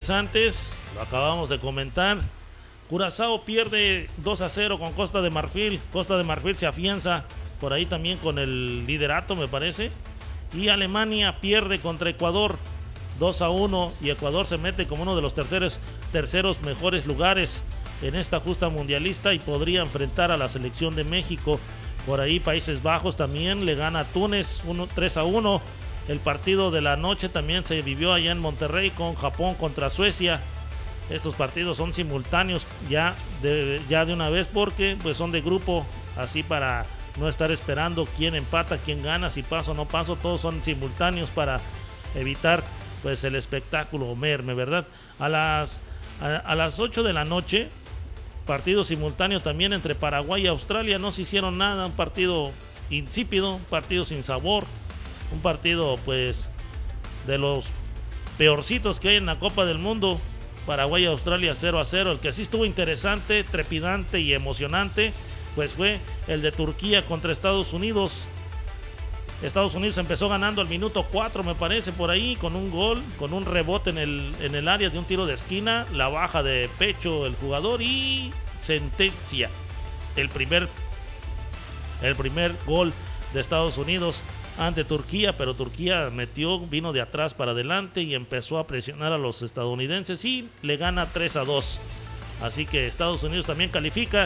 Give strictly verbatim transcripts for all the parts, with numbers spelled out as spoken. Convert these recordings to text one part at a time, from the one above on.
interesantes, lo acabamos de comentar. Curazao pierde dos a cero con Costa de Marfil. Costa de Marfil se afianza por ahí también con el liderato, me parece. Y Alemania pierde contra Ecuador dos a uno, y Ecuador se mete como uno de los terceros, terceros mejores lugares en esta justa mundialista y podría enfrentar a la selección de México. Por ahí Países Bajos también le gana a Túnez tres a uno. El partido de la noche también se vivió allá en Monterrey con Japón contra Suecia. Estos partidos son simultáneos ya de, ya de una vez, porque pues son de grupo, así para no estar esperando quién empata, quién gana, si paso o no paso. Todos son simultáneos para evitar pues el espectáculo merme, ¿verdad? A las, a, a las ocho de la noche, partido simultáneo también entre Paraguay y Australia. No se hicieron nada, un partido insípido, un partido sin sabor, un partido pues de los peorcitos que hay en la Copa del Mundo. Paraguay y Australia cero a cero. El que sí estuvo interesante, trepidante y emocionante pues fue el de Turquía contra Estados Unidos. Estados Unidos empezó ganando al minuto cuatro, me parece, por ahí, con un gol, con un rebote en el, en el área de un tiro de esquina, la baja de pecho el jugador y sentencia el primer, el primer gol de Estados Unidos ante Turquía. Pero Turquía metió, vino de atrás para adelante y empezó a presionar a los estadounidenses y le gana tres a dos. Así que Estados Unidos también califica.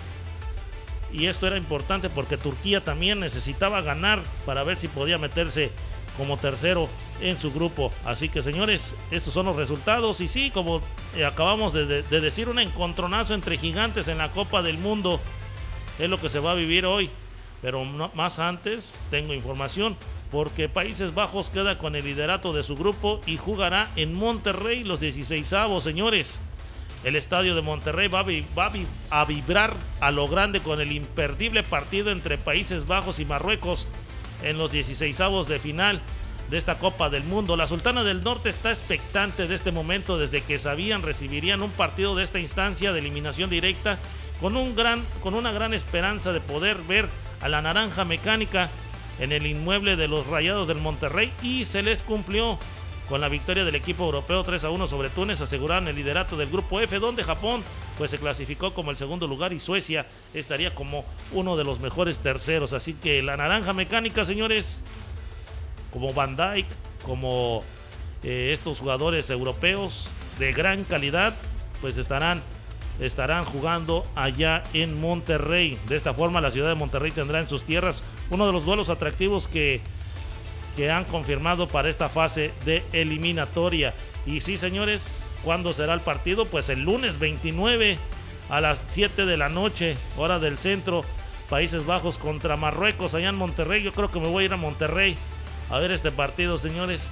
Y esto era importante porque Turquía también necesitaba ganar para ver si podía meterse como tercero en su grupo. Así que, señores, estos son los resultados. Y sí, como eh, acabamos de, de, de decir, un encontronazo entre gigantes en la Copa del Mundo es lo que se va a vivir hoy. Pero no, más antes tengo información, porque Países Bajos queda con el liderato de su grupo y jugará en Monterrey los dieciseisavos, señores. El estadio de Monterrey va a, vi- va a, vi- a vibrar a lo grande con el imperdible partido entre Países Bajos y Marruecos en los dieciseisavos de final de esta Copa del Mundo. La Sultana del Norte está expectante de este momento desde que sabían recibirían un partido de esta instancia de eliminación directa con, un gran, con una gran esperanza de poder ver a la Naranja Mecánica en el inmueble de los Rayados del Monterrey, y se les cumplió. Con la victoria del equipo europeo tres a uno sobre Túnez, aseguraron el liderato del grupo F, donde Japón pues se clasificó como el segundo lugar y Suecia estaría como uno de los mejores terceros. Así que la Naranja Mecánica, señores, como Van Dijk, como eh, estos jugadores europeos de gran calidad, pues estarán, estarán jugando allá en Monterrey. De esta forma, la ciudad de Monterrey tendrá en sus tierras uno de los duelos atractivos que que han confirmado para esta fase de eliminatoria. Y sí, señores, ¿cuándo será el partido? Pues el lunes veintinueve a las siete de la noche, hora del centro. Países Bajos contra Marruecos allá en Monterrey. Yo creo que me voy a ir a Monterrey a ver este partido, señores.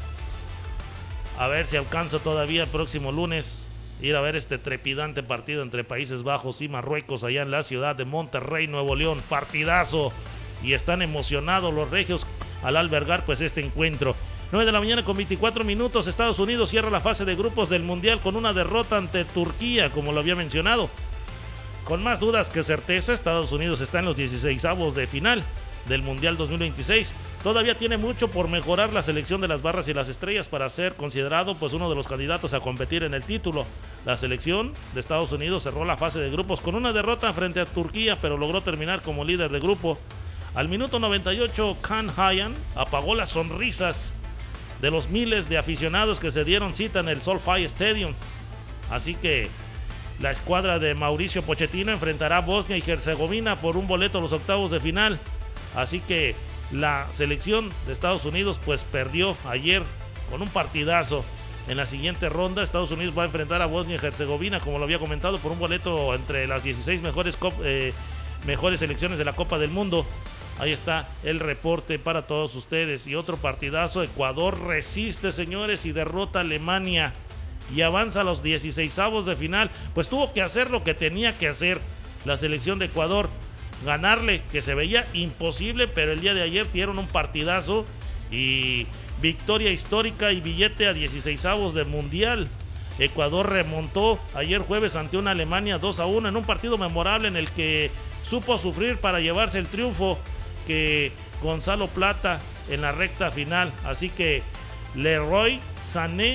A ver si alcanzo todavía el próximo lunes ir a ver este trepidante partido entre Países Bajos y Marruecos allá en la ciudad de Monterrey, Nuevo León. Partidazo. Y están emocionados los regios al albergar pues este encuentro. nueve de la mañana con veinticuatro minutos. Estados Unidos cierra la fase de grupos del Mundial con una derrota ante Turquía, como lo había mencionado. Con más dudas que certeza, Estados Unidos está en los dieciseisavos de final del Mundial dos mil veintiséis. Todavía tiene mucho por mejorar la selección de las barras y las estrellas para ser considerado pues uno de los candidatos a competir en el título. La selección de Estados Unidos cerró la fase de grupos con una derrota frente a Turquía, pero logró terminar como líder de grupo. Al minuto noventa y ocho, Khan Hayan apagó las sonrisas de los miles de aficionados que se dieron cita en el SoFi Stadium. Así que la escuadra de Mauricio Pochettino enfrentará a Bosnia y Herzegovina por un boleto a los octavos de final. Así que la selección de Estados Unidos pues perdió ayer con un partidazo. En la siguiente ronda, Estados Unidos va a enfrentar a Bosnia y Herzegovina, como lo había comentado, por un boleto entre las dieciséis mejores, eh, mejores selecciones de la Copa del Mundo. Ahí está el reporte para todos ustedes. Y otro partidazo, Ecuador resiste, señores, y derrota a Alemania y avanza a los dieciseisavos de final. Pues tuvo que hacer lo que tenía que hacer la selección de Ecuador, ganarle, que se veía imposible, pero el día de ayer dieron un partidazo y victoria histórica y billete a dieciseisavos de Mundial. Ecuador remontó ayer jueves ante una Alemania dos a uno en un partido memorable en el que supo sufrir para llevarse el triunfo que Gonzalo Plata en la recta final. Así que Leroy Sané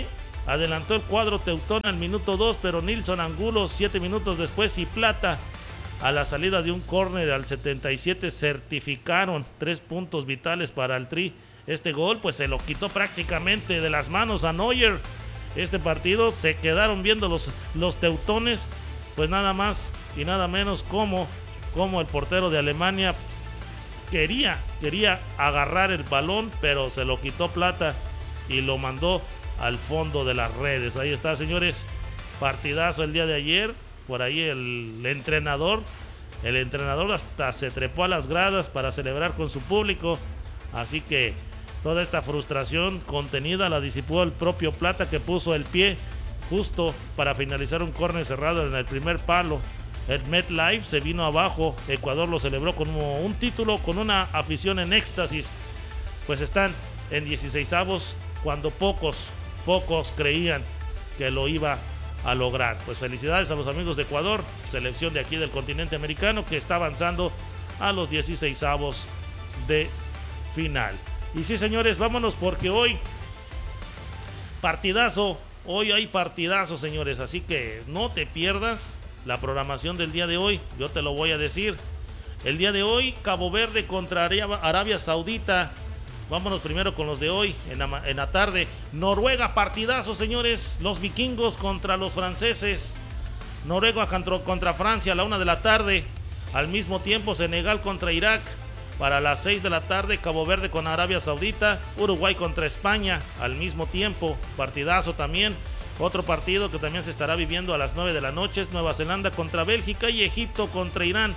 adelantó el cuadro teutón al minuto dos, pero Nilson Angulo siete minutos después y Plata a la salida de un córner al setenta y siete certificaron tres puntos vitales para el Tri. Este gol pues se lo quitó prácticamente de las manos a Neuer. Este partido se quedaron viendo los, los teutones, pues nada más y nada menos como, como el portero de Alemania quería, quería agarrar el balón, pero se lo quitó Plata y lo mandó al fondo de las redes. Ahí está, señores, partidazo el día de ayer. Por ahí el, el entrenador, el entrenador hasta se trepó a las gradas para celebrar con su público. Así que toda esta frustración contenida la disipó el propio Plata, que puso el pie justo para finalizar un córner cerrado en el primer palo. El MetLife se vino abajo. Ecuador lo celebró como un título, con una afición en éxtasis. Pues están en dieciseisavos cuando pocos, pocos creían que lo iba a lograr. Pues felicidades a los amigos de Ecuador, selección de aquí del continente americano, que está avanzando a los dieciseisavos de final. Y sí, señores, vámonos, porque hoy partidazo, hoy hay partidazo, señores, así que no te pierdas la programación del día de hoy. Yo te lo voy a decir. El día de hoy, Cabo Verde contra Arabia Saudita. Vámonos primero con los de hoy, en la, en la tarde. Noruega, partidazo, señores. Los vikingos contra los franceses. Noruega contra, contra Francia a la una de la tarde. Al mismo tiempo, Senegal contra Irak. Para las seis de la tarde, Cabo Verde con Arabia Saudita. Uruguay contra España al mismo tiempo. Partidazo también. Otro partido que también se estará viviendo a las nueve de la noche es Nueva Zelanda contra Bélgica y Egipto contra Irán.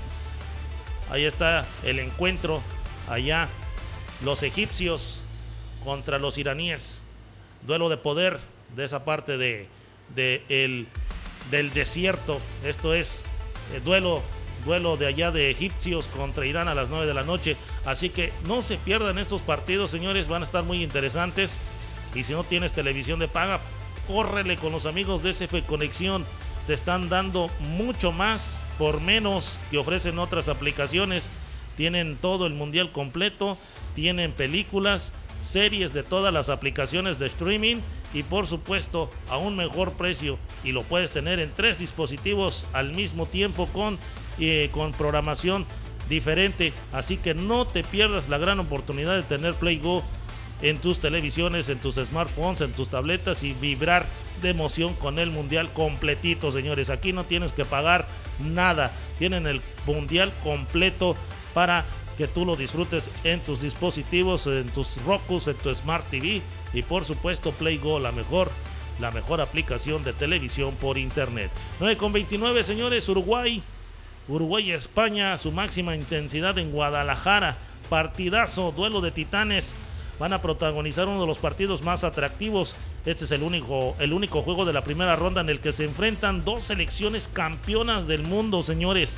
Ahí está el encuentro allá. Los egipcios contra los iraníes. Duelo de poder de esa parte de, de el, del desierto. Esto es el duelo, duelo de allá de egipcios contra Irán a las nueve de la noche. Así que no se pierdan estos partidos, señores. Van a estar muy interesantes. Y si no tienes televisión de paga, córrele con los amigos de S F Conexión. Te están dando mucho más por menos que ofrecen otras aplicaciones. Tienen todo el mundial completo. Tienen películas, series de todas las aplicaciones de streaming y por supuesto a un mejor precio, y lo puedes tener en tres dispositivos al mismo tiempo con, eh, con programación diferente. Así que no te pierdas la gran oportunidad de tener Play Go en tus televisiones, en tus smartphones, en tus tabletas y vibrar de emoción con el mundial completito, señores. Aquí no tienes que pagar nada, tienen el mundial completo para que tú lo disfrutes en tus dispositivos, en tus Rokus, en tu Smart T V y por supuesto Play Go, la mejor, la mejor aplicación de televisión por internet. nueve con veintinueve, señores. Uruguay, Uruguay y España, su máxima intensidad en Guadalajara. Partidazo, duelo de titanes. Van a protagonizar uno de los partidos más atractivos. Este es el único, el único juego de la primera ronda en el que se enfrentan dos selecciones campeonas del mundo, señores.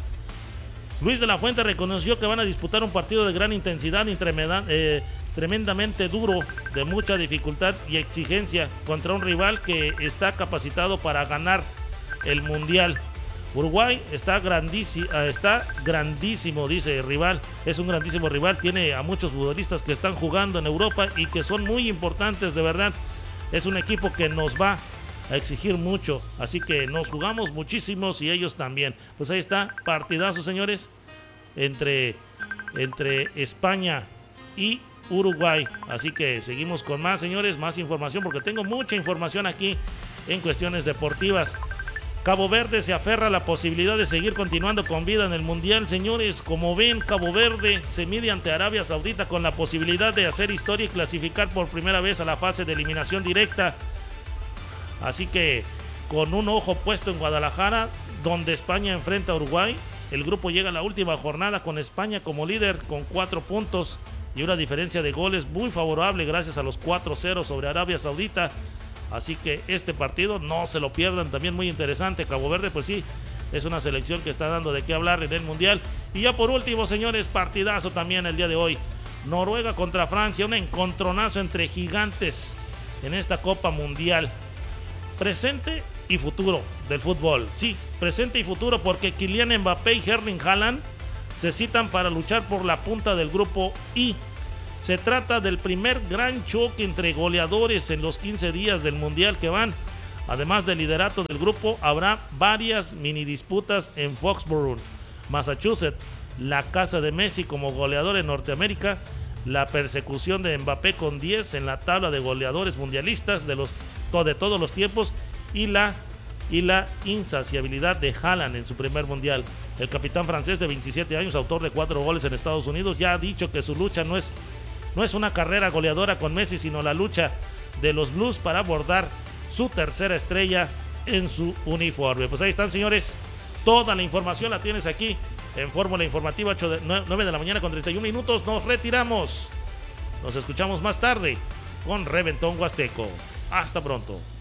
Luis de la Fuente reconoció que van a disputar un partido de gran intensidad y tremenda, eh, tremendamente duro, de mucha dificultad y exigencia contra un rival que está capacitado para ganar el mundial. Uruguay está grandísimo, está grandísimo, dice el rival, es un grandísimo rival, tiene a muchos futbolistas que están jugando en Europa y que son muy importantes, de verdad. Es un equipo que nos va a exigir mucho, así que nos jugamos muchísimos y ellos también. Pues ahí está, partidazo, señores, entre, entre España y Uruguay. Así que seguimos con más, señores, más información, porque tengo mucha información aquí en cuestiones deportivas. Cabo Verde se aferra a la posibilidad de seguir continuando con vida en el Mundial, señores. Como ven, Cabo Verde se mide ante Arabia Saudita con la posibilidad de hacer historia y clasificar por primera vez a la fase de eliminación directa. Así que con un ojo puesto en Guadalajara, donde España enfrenta a Uruguay, el grupo llega a la última jornada con España como líder con cuatro puntos y una diferencia de goles muy favorable gracias a los cuatro cero sobre Arabia Saudita. Así que este partido no se lo pierdan, también muy interesante. Cabo Verde, pues sí, es una selección que está dando de qué hablar en el Mundial. Y ya por último, señores, partidazo también el día de hoy. Noruega contra Francia, un encontronazo entre gigantes en esta Copa Mundial. Presente y futuro del fútbol. Sí, presente y futuro, porque Kylian Mbappé y Erling Haaland se citan para luchar por la punta del grupo I. Se trata del primer gran choque entre goleadores en los quince días del Mundial que van. Además del liderato del grupo, habrá varias mini disputas en Foxborough, Massachusetts, la casa de Messi como goleador en Norteamérica, la persecución de Mbappé con diez en la tabla de goleadores mundialistas de, los, de todos los tiempos y la, y la insaciabilidad de Haaland en su primer mundial. El capitán francés de veintisiete años, autor de cuatro goles en Estados Unidos, ya ha dicho que su lucha no es, no es una carrera goleadora con Messi, sino la lucha de los Blues para abordar su tercera estrella en su uniforme. Pues ahí están, señores. Toda la información la tienes aquí en Fórmula Informativa, nueve de la mañana con treinta y un minutos. Nos retiramos. Nos escuchamos más tarde con Reventón Huasteco. Hasta pronto.